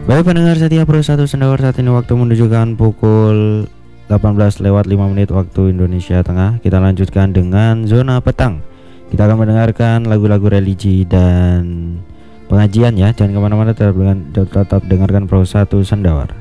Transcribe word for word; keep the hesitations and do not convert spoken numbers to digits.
Baik pendengar setia Pro satu Sendawar, saat ini waktu menunjukkan pukul delapan belas lewat lima menit waktu Indonesia Tengah. Kita lanjutkan dengan zona petang. Kita akan mendengarkan lagu-lagu religi dan pengajian ya. Jangan kemana-mana, tetap, tetap dengarkan Pro satu Sendawar.